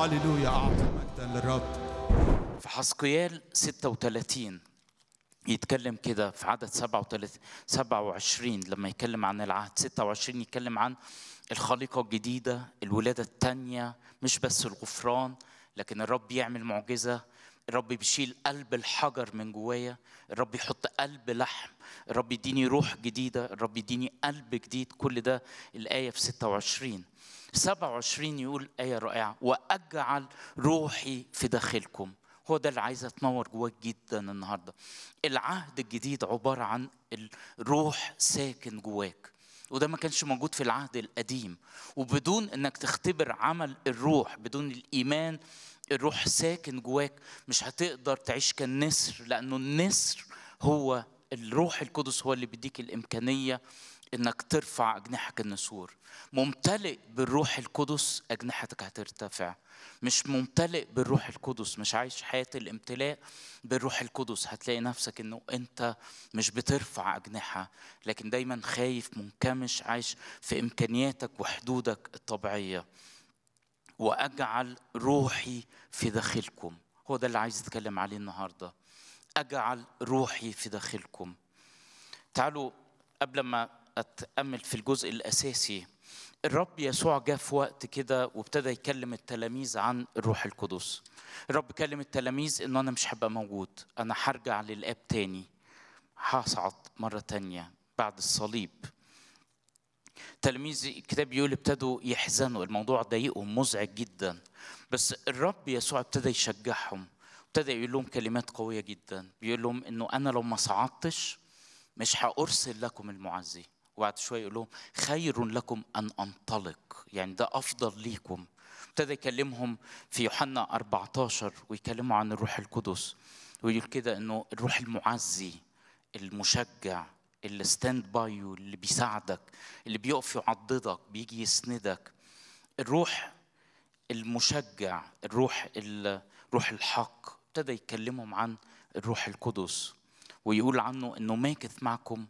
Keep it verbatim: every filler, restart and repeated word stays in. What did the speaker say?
هاليلويا. أعطي مجدا للرب. في حزقيال ستة وثلاثين يتكلم كده في عدد سبعة وعشرين، لما يتكلم عن العهد ستة وعشرين يتكلم عن الخليقة الجديدة، الولادة التانية، مش بس الغفران لكن الرب يعمل معجزة. الرب بيشيل قلب الحجر من جوايا، الرب يحط قلب لحم، الرب يديني روح جديدة، الرب يديني قلب جديد. كل ده الآية في ستة وعشرين. سبعة وعشرين يقول آية رائعة: وأجعل روحي في داخلكم. هو ده اللي عايزة تنور جواك جدا النهاردة. العهد الجديد عبارة عن الروح ساكن جواك، وده ما كانش موجود في العهد القديم. وبدون انك تختبر عمل الروح، بدون الإيمان الروح ساكن جواك، مش هتقدر تعيش كالنسر، لأنه النسر هو الروح القدس، هو اللي بيديك الإمكانية انك ترفع أجنحك النسور. ممتلئ بالروح القدس أجنحتك هترتفع. مش ممتلئ بالروح القدس، مش عايش حياة الامتلاء بالروح القدس، هتلاقي نفسك انه انت مش بترفع أجنحة، لكن دايما خايف، منكمش، عايش في إمكانياتك وحدودك الطبيعية. وأجعل روحي في داخلكم، هو ده اللي عايز أتكلم عليه النهاردة. أجعل روحي في داخلكم. تعالوا قبل ما أتأمل في الجزء الأساسي، الرب يسوع جاء في وقت كده وابتدى يكلم التلاميذ عن الروح القدس. الرب كلم التلاميذ إنه أنا مش هبقى موجود، أنا هرجع للآب تاني، هصعد مرة تانية بعد الصليب. تلاميذ الكتاب يقول ابتدوا يحزنوا، الموضوع ضايقهم، مزعج جدا، بس الرب يسوع ابتدى يشجعهم، ابتدى يقول لهم كلمات قوية جدا. بيقول لهم إنه أنا لو ما صعدتش مش هأرسل لكم المعزي. وبعد شوية يقول لهم خير لكم أن أنطلق، يعني ده أفضل ليكم. ابتدى يكلمهم في يوحنا أربعة عشر ويكلموا عن الروح القدس، ويقول كده إنه الروح المعزي، المشجع، اللي ستاند باي، اللي بيساعدك، اللي بيقف يعضدك، بيجي يسندك. الروح المشجع، الروح الروح الحق. ابتدى يكلمهم عن الروح القدس ويقول عنه انه ماكث معكم